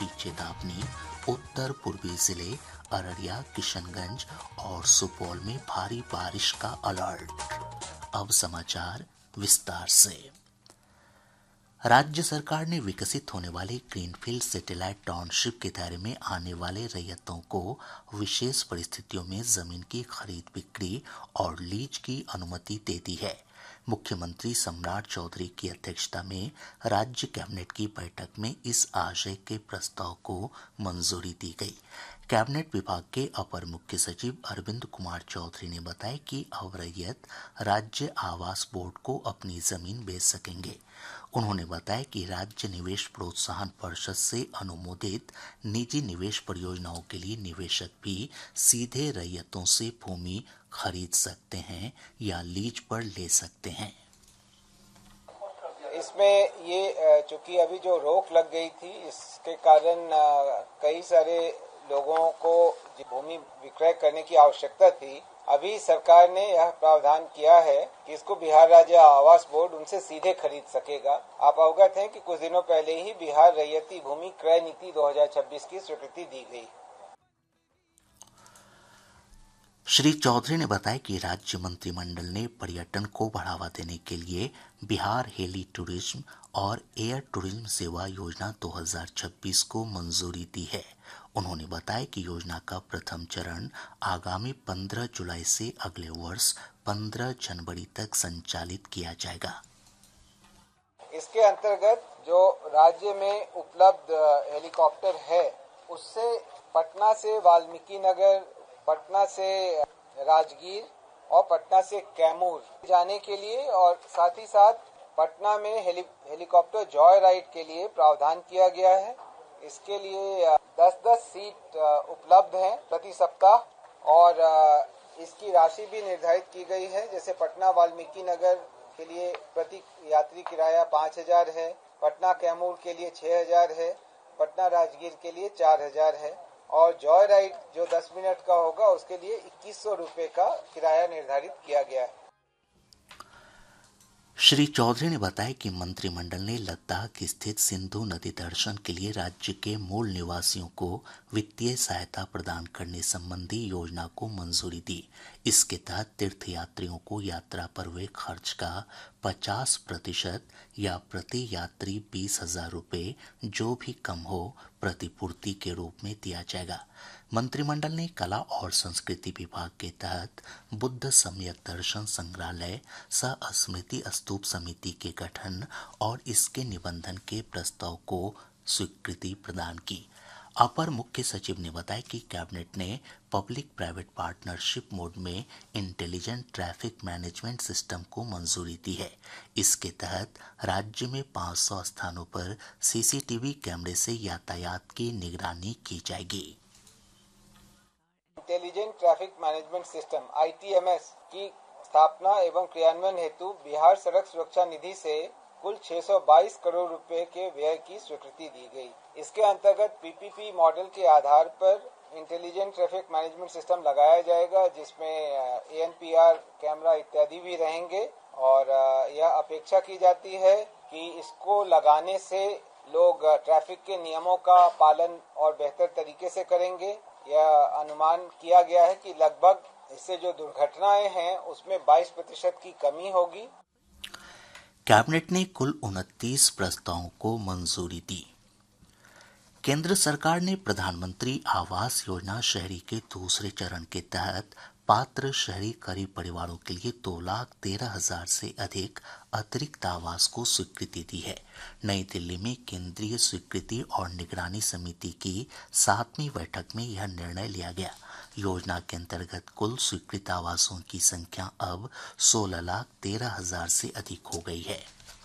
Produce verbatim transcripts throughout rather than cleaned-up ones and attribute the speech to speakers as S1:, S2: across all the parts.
S1: की चेतावनी। उत्तर पूर्वी जिले अररिया, किशनगंज और सुपौल में भारी बारिश का अलर्ट। अब समाचार विस्तार से। राज्य सरकार ने विकसित होने वाले ग्रीनफील्ड सैटेलाइट टाउनशिप के दायरे में आने वाले रैयतों को विशेष परिस्थितियों में जमीन की खरीद बिक्री और लीज की अनुमति दे दी है। मुख्यमंत्री सम्राट चौधरी की अध्यक्षता में राज्य कैबिनेट की बैठक में इस आशय के प्रस्ताव को मंजूरी दी गई। कैबिनेट विभाग के अपर मुख्य सचिव अरविंद कुमार चौधरी ने बताया कि अब रैयत राज्य आवास बोर्ड को अपनी जमीन बेच सकेंगे। उन्होंने बताया कि राज्य निवेश प्रोत्साहन परिषद से अनुमोदित निजी निवेश परियोजनाओं के लिए निवेशक भी सीधे रैयतों से भूमि खरीद सकते हैं या लीज पर ले सकते हैं।
S2: इसमें ये चूंकि अभी जो रोक लग गई थी, इसके कारण कई सारे लोगों को भूमि विक्रय करने की आवश्यकता थी। अभी सरकार ने यह प्रावधान किया है कि इसको बिहार राज्य आवास बोर्ड उनसे सीधे खरीद सकेगा। आप अवगत हैं कि कुछ दिनों पहले ही बिहार रैयती भूमि क्रय नीति दो हज़ार छब्बीस की स्वीकृति दी गई।
S1: श्री चौधरी ने बताया कि राज्य मंत्रिमंडल ने पर्यटन को बढ़ावा देने के लिए बिहार हेली टूरिज्म और एयर टूरिज्म सेवा योजना दो हज़ार छब्बीस को मंजूरी दी है। उन्होंने बताया कि योजना का प्रथम चरण आगामी पंद्रह जुलाई से अगले वर्ष पंद्रह जनवरी तक संचालित किया जाएगा।
S2: इसके अंतर्गत जो राज्य में उपलब्ध हेलीकॉप्टर है, उससे पटना से वाल्मीकि नगर, पटना से राजगीर और पटना से कैमूर जाने के लिए और साथ ही साथ पटना में हेली, हेलीकॉप्टर जॉय राइड के लिए प्रावधान किया गया है। इसके लिए दस दस सीट उपलब्ध हैं प्रति सप्ताह और इसकी राशि भी निर्धारित की गई है। जैसे पटना वाल्मीकि नगर के लिए प्रति यात्री किराया पाँच हजार है, पटना कैमूर के लिए छह हजार है, पटना राजगीर के लिए चार हजार है और जॉय राइड जो दस मिनट का होगा उसके लिए इक्कीस सौ रुपए का किराया निर्धारित किया गया है।
S1: श्री चौधरी ने बताया कि मंत्रिमंडल ने लद्दाख स्थित सिंधु नदी दर्शन के लिए राज्य के मूल निवासियों को वित्तीय सहायता प्रदान करने संबंधी योजना को मंजूरी दी। इसके तहत तीर्थयात्रियों को यात्रा पर हुए खर्च का पचास प्रतिशत या प्रति यात्री बीस हजार रुपये जो भी कम हो प्रतिपूर्ति के रूप में दिया जाएगा। मंत्रिमंडल ने कला और संस्कृति विभाग के तहत बुद्ध सम्यक दर्शन संग्रहालय सह स्मृति स्तूप समिति के गठन और इसके निबंधन के प्रस्ताव को स्वीकृति प्रदान की। अपर मुख्य सचिव ने बताया कि कैबिनेट ने पब्लिक प्राइवेट पार्टनरशिप मोड में इंटेलिजेंट ट्रैफिक मैनेजमेंट सिस्टम को मंजूरी दी है। इसके तहत राज्य में पाँच सौ स्थानों पर सीसीटीवी कैमरे से यातायात की निगरानी की जाएगी।
S2: Intelligent traffic management system I T M S की स्थापना एवं क्रियान्वयन हेतु बिहार सड़क सुरक्षा निधि से कुल छह सौ बाईस करोड़ रुपए के व्यय की स्वीकृति दी गई। इसके अंतर्गत पी पी पी मॉडल के आधार पर इंटेलिजेंट ट्रैफिक मैनेजमेंट सिस्टम लगाया जाएगा, जिसमें A N P R camera इत्यादि भी रहेंगे और यह अपेक्षा की जाती है कि इसको लगाने से लोग ट्रैफिक के नियमों का पालन और बेहतर तरीके से करेंगे। यह अनुमान किया गया है कि लगभग इससे जो दुर्घटनाएं हैं उसमें बाईस प्रतिशत की कमी होगी।
S1: कैबिनेट ने कुल उनतीस प्रस्तावों को मंजूरी दी। केंद्र सरकार ने प्रधानमंत्री आवास योजना शहरी के दूसरे चरण के तहत पात्र शहरी गरीब परिवारों के लिए दो लाख तेरह हजार से अधिक अतिरिक्त आवास को स्वीकृति दी है। नई दिल्ली में केंद्रीय स्वीकृति और निगरानी समिति की सातवीं बैठक में यह निर्णय लिया गया। योजना के अंतर्गत कुल स्वीकृत आवासों की संख्या अब सोलह लाख तेरह हजार से अधिक हो गई है।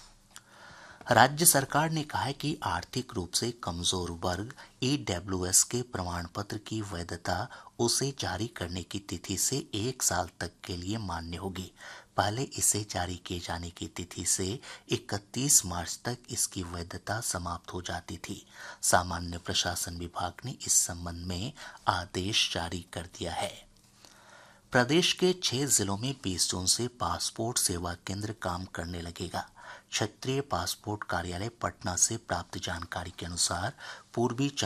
S1: राज्य सरकार ने कहा है कि आर्थिक रूप से कमजोर वर्ग ई डब्ल्यू एस के प्रमाण पत्र की वैधता उसे जारी करने की तिथि से एक साल तक के लिए मान्य होगी। पहले इसे जारी किए जाने की तिथि से इकतीस मार्च तक इसकी वैधता समाप्त हो जाती थी। सामान्य प्रशासन विभाग ने इस संबंध में आदेश जारी कर दिया है। प्रदेश के छह जिलों में बीस जून से पासपोर्ट सेवा केंद्र काम करने लगेगा। क्षेत्रीय पासपोर्ट कार्यालय पटना से प्राप्त जानकारी के अनुसार पूर्वी